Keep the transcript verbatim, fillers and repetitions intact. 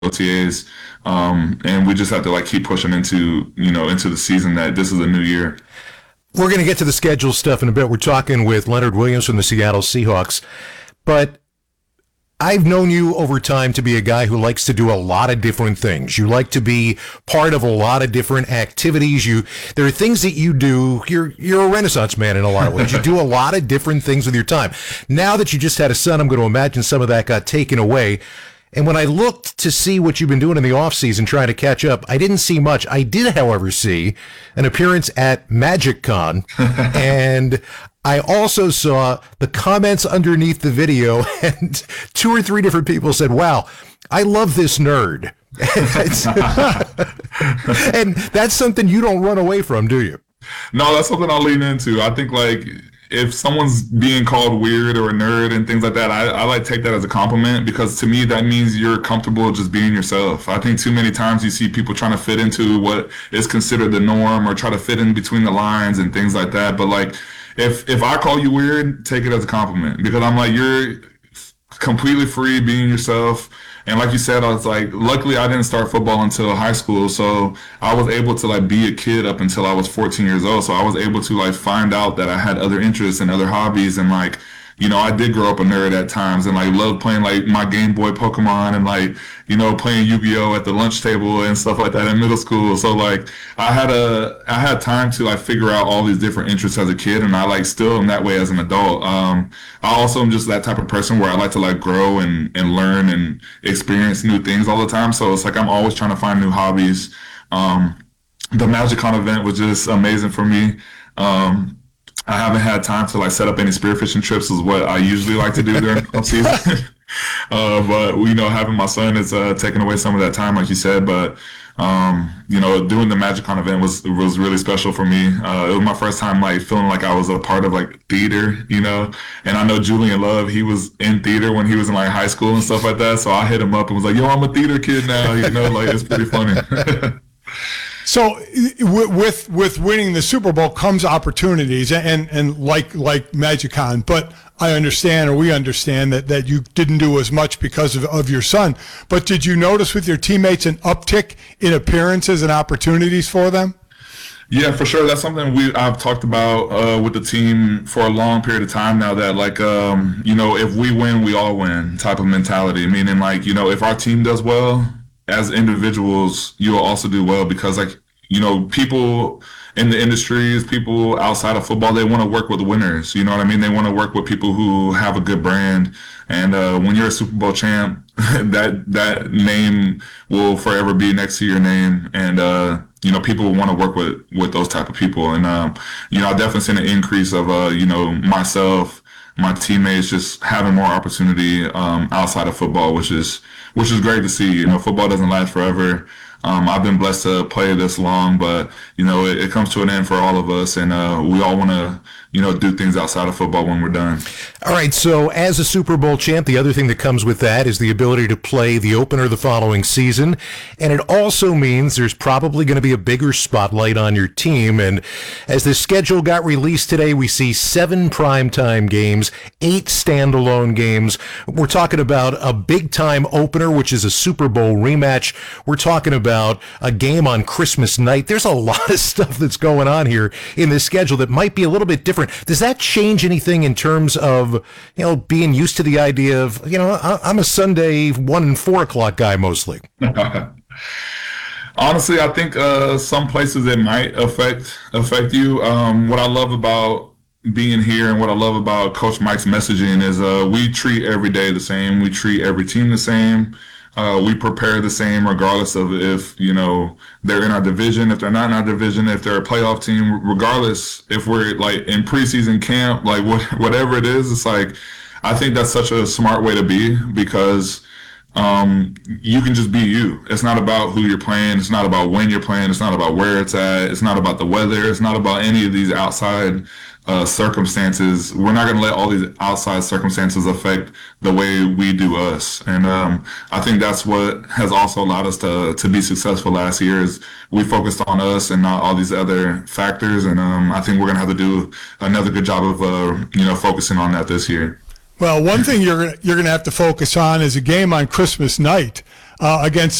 O T As, um, and we just have to like keep pushing into you know into the season that this is a new year. We're going to get to the schedule stuff in a bit. We're talking with Leonard Williams from the Seattle Seahawks, but I've known you over time to be a guy who likes to do a lot of different things. You like to be part of a lot of different activities. You, there are things that you do. You're, you're a Renaissance man in a lot of ways. You do a lot of different things with your time. Now that you just had a son, I'm going to imagine some of that got taken away. And when I looked to see what you've been doing in the off season, trying to catch up, I didn't see much. I did, however, see an appearance at MagicCon, and I also saw the comments underneath the video, and two or three different people said, "Wow, I love this nerd." And that's something you don't run away from, do you? No, that's something I'll lean into. I think like if someone's being called weird or a nerd and things like that, I, I like take that as a compliment, because to me that means you're comfortable just being yourself. I think too many times you see people trying to fit into what is considered the norm or try to fit in between the lines and things like that. But like if if I call you weird, take it as a compliment, because I'm like, you're completely free being yourself. And like you said, I was like, luckily I didn't start football until high school, so I was able to like be a kid up until I was fourteen years old. So I was able to like find out that I had other interests and other hobbies, and like, you know, I did grow up a nerd at times and like loved playing like my Game Boy Pokemon and like, you know, playing Yu-Gi-Oh at the lunch table and stuff like that in middle school. So like I had a I had time to like figure out all these different interests as a kid, and I like still am that way as an adult. Um, I also am just that type of person where I like to like grow and, and learn and experience new things all the time. So it's like I'm always trying to find new hobbies. Um, the MagicCon event was just amazing for me. Um, I haven't had time to like set up any spearfishing trips, is what I usually like to do during the season. uh, but you know, having my son is uh, taking away some of that time, like you said. But um, you know, doing the MagicCon event was was really special for me. Uh, it was my first time like feeling like I was a part of like theater, you know. And I know Julian Love, he was in theater when he was in like high school and stuff like that. So I hit him up and was like, "Yo, I'm a theater kid now," you know. Like it's pretty funny. So with with winning the Super Bowl comes opportunities, and and like like MagicCon, but I understand, or we understand, that, that you didn't do as much because of, of your son. But did you notice with your teammates an uptick in appearances and opportunities for them? Yeah, for sure. That's something we I've talked about uh, with the team for a long period of time now, that like, um, you know, if we win, we all win type of mentality. Meaning like, you know, if our team does well, as individuals, you will also do well, because like, you know, people in the industries, people outside of football, they want to work with winners. You know what I mean? They want to work with people who have a good brand. And uh, when you're a Super Bowl champ, that that name will forever be next to your name. And, uh, you know, people want to work with, with those type of people. And, um, you know, I've definitely seen an increase of, uh, you know, myself, my teammates just having more opportunity um, outside of football, which is which is great to see. You know, football doesn't last forever. Um, I've been blessed to play this long, but, you know, it, it comes to an end for all of us, and uh, we all want to, you know, do things outside of football when we're done. All right, so as a Super Bowl champ, the other thing that comes with that is the ability to play the opener the following season, and it also means there's probably going to be a bigger spotlight on your team. And as the schedule got released today, we see seven primetime games, eight standalone games. We're talking about a big-time opener, which is a Super Bowl rematch. We're talking about a game on Christmas night. There's a lot of stuff that's going on here in this schedule that might be a little bit different. Does that change anything in terms of, you know, being used to the idea of, you know, I'm a Sunday one and four o'clock guy mostly? Honestly, I think uh, some places it might affect affect you. Um, what I love about being here and what I love about Coach Mike's messaging is uh, we treat every day the same. We treat every team the same. Uh, we prepare the same regardless of if, you know, they're in our division, if they're not in our division, if they're a playoff team, regardless if we're like in preseason camp, like what, whatever it is. It's like, I think that's such a smart way to be, because um, you can just be you. It's not about who you're playing. It's not about when you're playing. It's not about where it's at. It's not about the weather. It's not about any of these outside uh, circumstances. We're not going to let all these outside circumstances affect the way we do us. And um, I think that's what has also allowed us to to be successful last year, is we focused on us and not all these other factors. And um, I think we're going to have to do another good job of, uh, you know, focusing on that this year. Well, one thing you're you're going to have to focus on is a game on Christmas night. uh, against